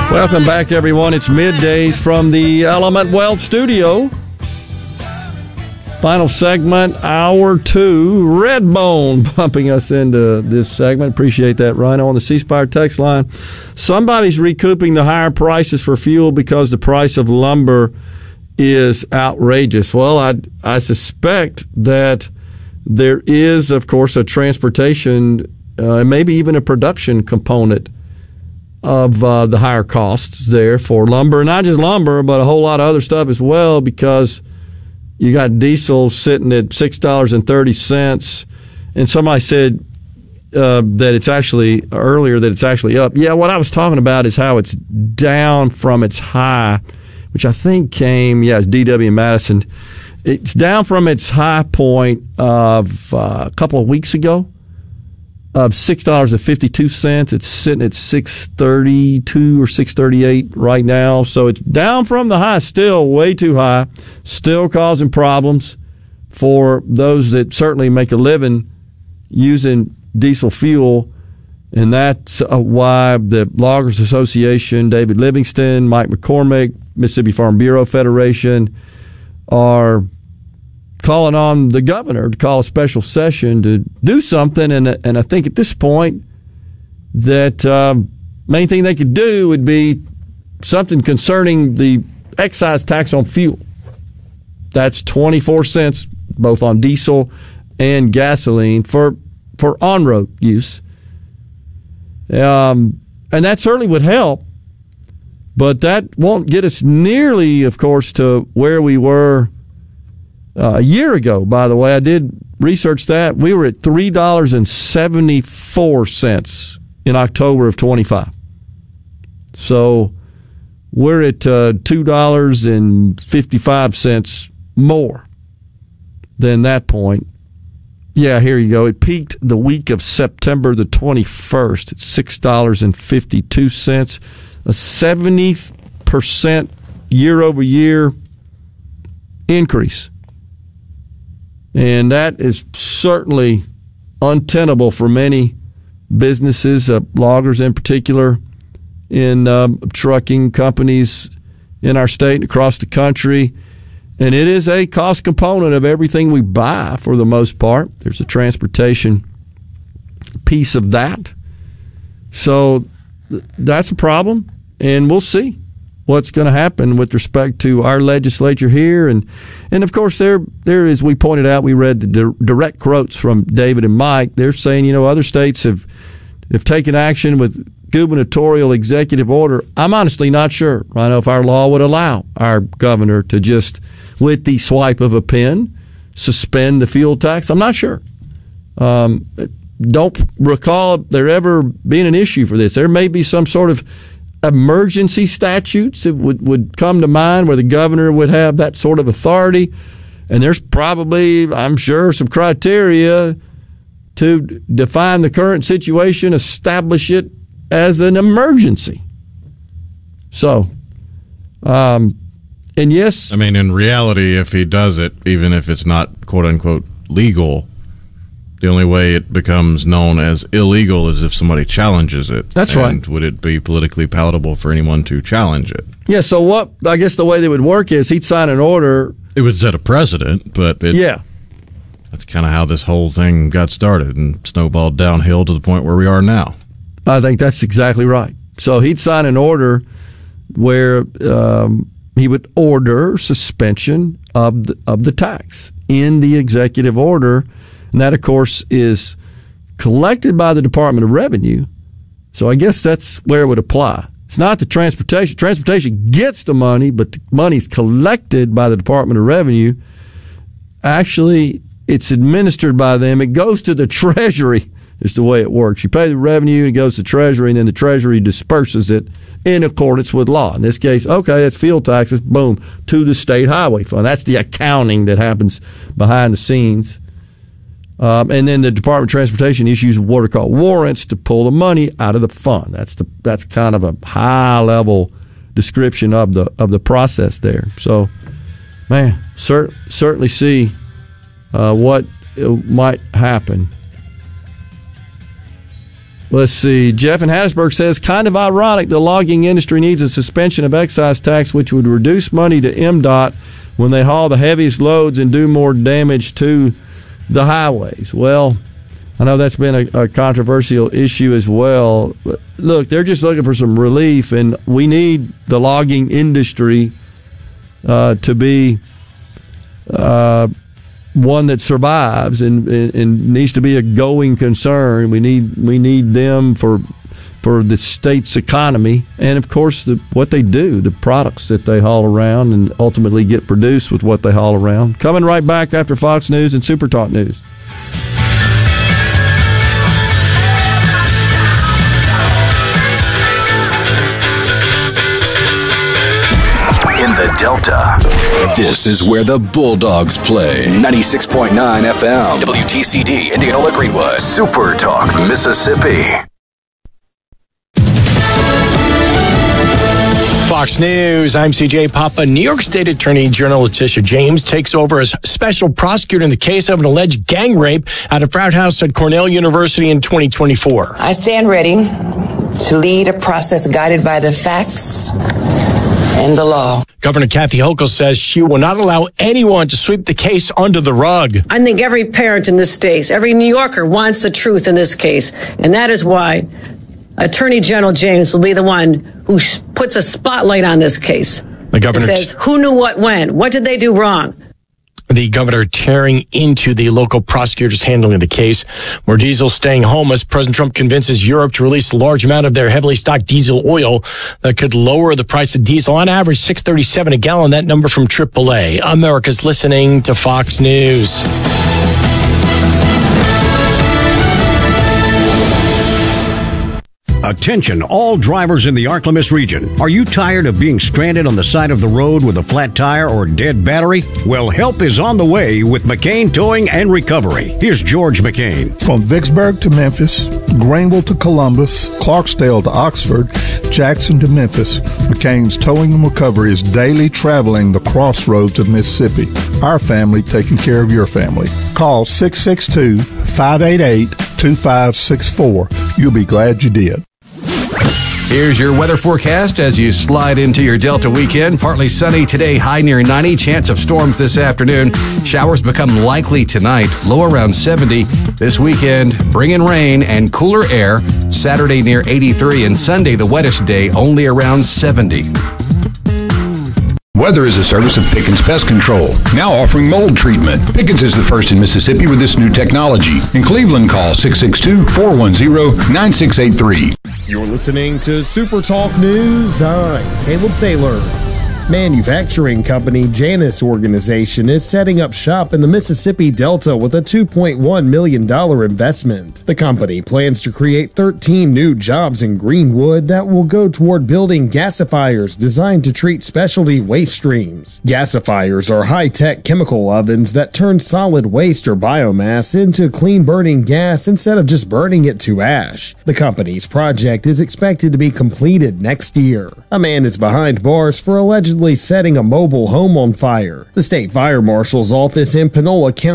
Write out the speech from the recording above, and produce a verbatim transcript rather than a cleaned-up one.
Welcome back, everyone. It's middays from the Element Wealth Studio. Final segment, hour two. Redbone bumping us into this segment. Appreciate that, Rhino, on the C Spire text line. Somebody's recouping the higher prices for fuel because the price of lumber is outrageous. Well, I, I suspect that there is, of course, a transportation uh, and maybe even a production component of uh, the higher costs there for lumber. Not just lumber, but a whole lot of other stuff as well, because you got diesel sitting at six dollars and thirty cents. And somebody said uh, that it's actually, earlier, that it's actually up. Yeah, what I was talking about is how it's down from its high, which I think came, yeah, it's D W Madison. It's down from its high point of uh, a couple of weeks ago, of six dollars and fifty-two cents. It's sitting at six thirty-two or six thirty-eight right now. So it's down from the high, still way too high, still causing problems for those that certainly make a living using diesel fuel. And that's why the Loggers Association, David Livingston, Mike McCormick, Mississippi Farm Bureau Federation are calling on the governor to call a special session to do something. And and I think at this point that um, main thing they could do would be something concerning the excise tax on fuel. That's twenty-four cents both on diesel and gasoline for for on-road use. Um, and that certainly would help, but that won't get us nearly, of course, to where we were Uh, a year ago. By the way, I did research that. We were at three dollars and seventy-four cents in October of twenty-five. So we're at uh, two dollars and fifty-five cents more than that point. Yeah, here you go. It peaked the week of September the twenty-first at six dollars and fifty-two cents, a seventy percent year-over-year increase. And that is certainly untenable for many businesses, uh, loggers in particular, in um, trucking companies in our state and across the country. And it is a cost component of everything we buy for the most part. There's a transportation piece of that. So th- that's a problem, and we'll see what's going to happen with respect to our legislature here. And, and of course, there, there, as we pointed out, we read the di- direct quotes from David and Mike. They're saying, you know, other states have, have taken action with gubernatorial executive order. I'm honestly not sure. I know if our law would allow our governor to just, with the swipe of a pen, suspend the fuel tax. I'm not sure. Um, don't recall there ever being an issue for this. There may be some sort of emergency statutes that would, would come to mind where the governor would have that sort of authority. And there's probably, I'm sure, some criteria to define the current situation, establish it as an emergency. So, um, and yes. I mean, in reality, if he does it, even if it's not quote unquote legal, the only way it becomes known as illegal is if somebody challenges it. That's and right. Would it be politically palatable for anyone to challenge it? Yeah, so what, I guess the way that would work is he'd sign an order. It would set a precedent, but it, yeah, that's kind of how this whole thing got started and snowballed downhill to the point where we are now. I think that's exactly right. So he'd sign an order where um, he would order suspension of the, of the tax in the executive order. And that, of course, is collected by the Department of Revenue. So I guess that's where it would apply. It's not the transportation. Transportation gets the money, but the money's collected by the Department of Revenue. Actually, it's administered by them. It goes to the Treasury is the way it works. You pay the revenue, it goes to Treasury, and then the Treasury disperses it in accordance with law. In this case, okay, that's fuel taxes, boom, to the State Highway Fund. That's the accounting that happens behind the scenes. Um, and then the Department of Transportation issues what are called warrants to pull the money out of the fund. That's the that's kind of a high level description of the of the process there. So, man, cer- certainly see uh, what might happen. Let's see. Jeff in Hattiesburg says, kind of ironic, the logging industry needs a suspension of excise tax, which would reduce money to M DOT when they haul the heaviest loads and do more damage to the highways. Well, I know that's been a, a controversial issue as well. But look, they're just looking for some relief, and we need the logging industry uh, to be uh, one that survives and, and, and needs to be a going concern. We need we need them for for the state's economy, and of course the, what they do, the products that they haul around and ultimately get produced with what they haul around. Coming right back after Fox News and Super Talk News. The Delta. This is where the Bulldogs play. ninety-six point nine F M. W T C D, Indianola Greenwood. Super Talk, Mississippi. Fox News, I'm C J Papa. New York State Attorney General Letitia James takes over as special prosecutor in the case of an alleged gang rape at a frat house at Cornell University in twenty twenty-four. I stand ready to lead a process guided by the facts and the law. Governor Kathy Hochul says she will not allow anyone to sweep the case under the rug. I think every parent in this state, every New Yorker wants the truth in this case. And that is why Attorney General James will be the one who sh- puts a spotlight on this case. The governor says, who knew what when? What did they do wrong? The governor tearing into the local prosecutors handling the case. More diesel staying home as President Trump convinces Europe to release a large amount of their heavily stocked diesel oil that could lower the price of diesel on average six thirty-seven a gallon. That number from triple A. America's listening to Fox News. Attention, all drivers in the Arklamis region. Are you tired of being stranded on the side of the road with a flat tire or dead battery? Well, help is on the way with McCain Towing and Recovery. Here's George McCain. From Vicksburg to Memphis, Greenville to Columbus, Clarksdale to Oxford, Jackson to Memphis, McCain's Towing and Recovery is daily traveling the crossroads of Mississippi. Our family taking care of your family. Call six six two, five eight eight, two five six four. You'll be glad you did. Here's your weather forecast as you slide into your Delta weekend. Partly sunny today, high near ninety. Chance of storms this afternoon. Showers become likely tonight, low around seventy. This weekend, bring in rain and cooler air. Saturday near eighty-three, and Sunday the wettest day, only around seventy. Weather is a service of Pickens Pest Control, now offering mold treatment. Pickens is the first in Mississippi with this new technology. In Cleveland, call six six two, four one zero, nine six eight three. You're listening to Super Talk News. I'm Caleb Saylor. Manufacturing company Janus Organization is setting up shop in the Mississippi Delta with a two point one million dollars investment. The company plans to create thirteen new jobs in Greenwood that will go toward building gasifiers designed to treat specialty waste streams. Gasifiers are high-tech chemical ovens that turn solid waste or biomass into clean-burning gas instead of just burning it to ash. The company's project is expected to be completed next year. A man is behind bars for allegedly setting a mobile home on fire. The state fire marshal's office in Panola County